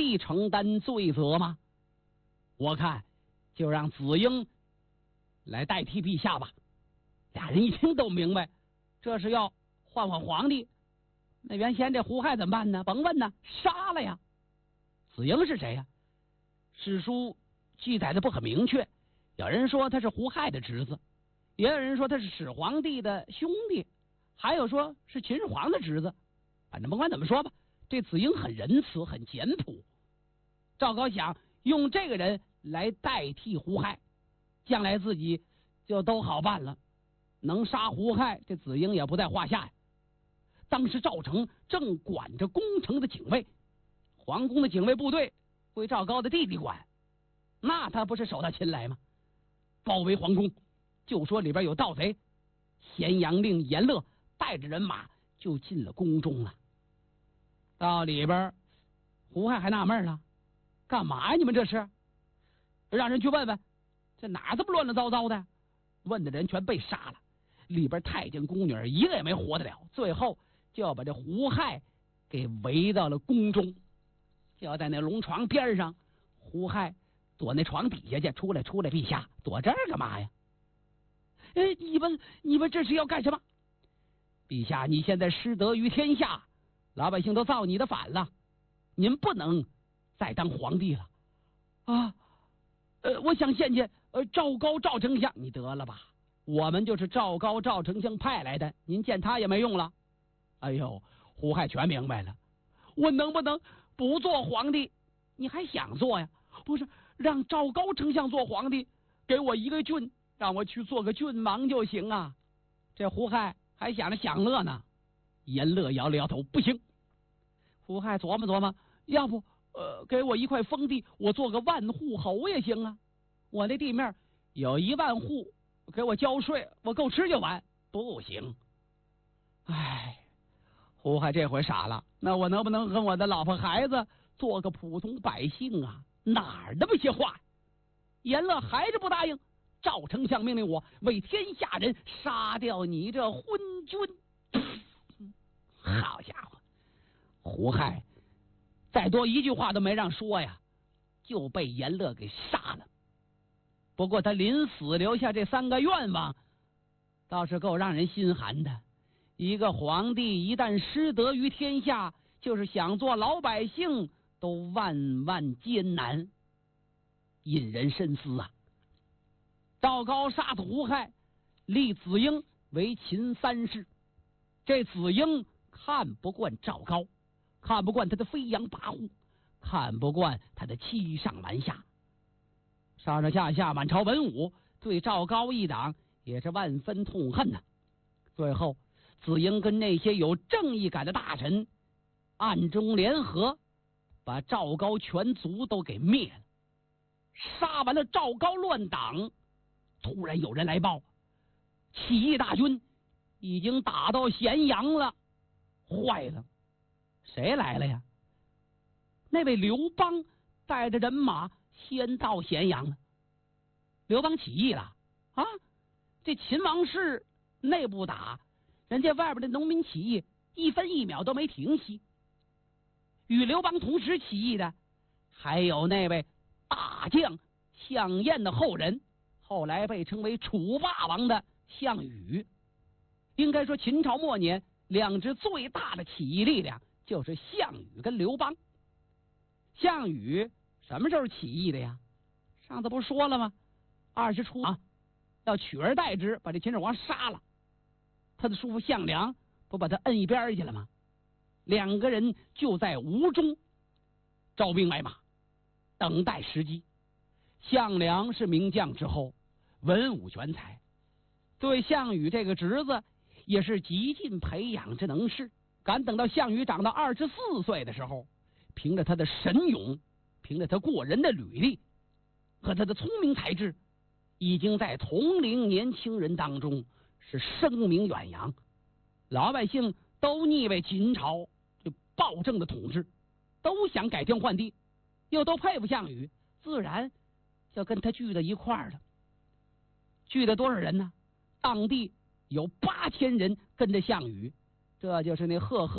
帝承担罪责吗？我看就让子婴来代替陛下吧。俩人一听都明白，这是要换皇帝。那原先这胡亥怎么办呢？甭问呢，杀了呀。子婴是谁呀？史书记载的不很明确，有人说他是胡亥的侄子，也有人说他是始皇帝的兄弟，还有说是秦始皇的侄子。反正甭管怎么说吧，这子婴很仁慈，很简朴。赵高想用这个人来代替胡亥，将来自己就都好办了，能杀胡亥，这子婴也不在话下呀。当时赵成正管着宫城的警卫，皇宫的警卫部队归赵高的弟弟管，那他不是手到擒来吗？包围皇宫，就说里边有盗贼，咸阳令严乐带着人马就进了宫中了。到里边，胡亥还纳闷了，干嘛呀？你们这是？让人去问问，这哪这么乱乱糟糟的？问的人全被杀了，里边太监宫女一个也没活得了。最后就要把这胡亥给围到了宫中，就要在那龙床边上，胡亥躲那床底下去，出来，陛下，躲这儿干嘛呀？你们这是要干什么？陛下，你现在失德于天下，老百姓都造你的反了，您不能再当皇帝了啊！我想见见赵高赵丞相。你得了吧，我们就是赵高赵丞相派来的，您见他也没用了。哎呦，胡亥全明白了，我能不能不做皇帝？你还想做呀？不是，让赵高丞相做皇帝，给我一个郡，让我去做个郡王就行啊。这胡亥还想着享乐呢。严乐摇了摇头，不行。胡亥琢磨琢磨，要不给我一块封地，我做个万户侯也行啊。我那地面有1万户，给我交税，我够吃就完。不行。唉，胡亥这回傻了，那我能不能和我的老婆孩子做个普通百姓啊？哪儿那么些话？严乐还是不答应。赵丞相命令我为天下人杀掉你这昏君。好家伙，胡亥再多一句话都没让说呀，就被严乐给杀了。不过他临死留下这3个愿望，倒是够让人心寒的。一个皇帝一旦失德于天下，就是想做老百姓都万万艰难，引人深思啊。赵高杀死胡亥，立子婴为秦3世。这子婴看不惯赵高，看不惯他的飞扬跋扈，看不惯他的欺上瞒下。上上下下满朝文武对赵高一党也是万分痛恨呐。最后子婴跟那些有正义感的大臣暗中联合，把赵高全族都给灭了。杀完了赵高乱党，突然有人来报，起义大军已经打到咸阳了。坏了，谁来了呀？那位刘邦带着人马先到咸阳了。刘邦起义了啊！这秦王室内部打，人家外边的农民起义1分1秒都没停息。与刘邦同时起义的还有那位大将项燕的后人，后来被称为楚霸王的项羽。应该说秦朝末年2支最大的起义力量就是项羽跟刘邦。项羽什么时候起义的呀？上次不是说了吗？20出啊，要取而代之，把这秦始皇杀了。他的叔父项梁不把他摁一边去了吗？2个人就在吴中招兵买马，等待时机。项梁是名将之后，文武全才，对项羽这个侄子也是极尽培养之能事。敢等到项羽长到24岁的时候，凭着他的神勇，凭着他过人的履历和他的聪明才智，已经在同龄年轻人当中是声名远扬。老百姓都腻歪秦朝这暴政的统治，都想改天换地，又都佩服项羽，自然就跟他聚到一块儿了。聚了多少人呢？当地有8000人跟着项羽，这就是那赫赫